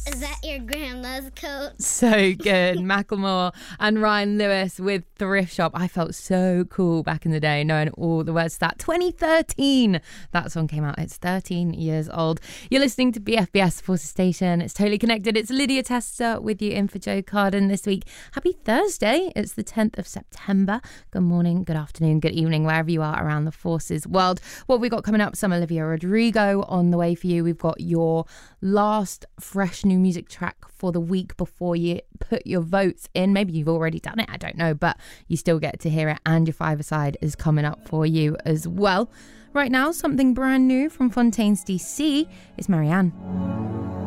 Is that your grandma's coat? So good. Macklemore and Ryan Lewis with Thrift Shop. I felt so cool back in the day knowing all the words to that. 2013, that song came out. It's 13 years old. You're listening to BFBS Forces Station. It's Totally Connected. It's Lydia Tester with you in for Joe Carden this week. Happy Thursday. It's the 10th of September. Good morning, good afternoon, good evening, wherever you are around the Forces world. What we got coming up, some Olivia Rodrigo on the way for you. We've got your last fresh new music track for the week before you put your votes in. Maybe you've already done it, I don't know, but you still get to hear it, and your five-a-side is coming up for you as well. Right now, something brand new from Fontaines DC is Marianne.